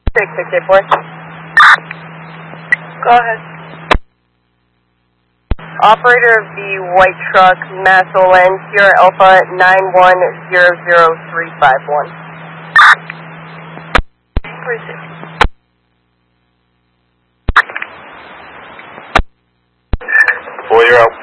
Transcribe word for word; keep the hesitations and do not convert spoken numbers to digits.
six six eight four. Go ahead. Operator of the white truck, Massillon, Sierra Alpha nine one zero zero three five one. Four, you're out.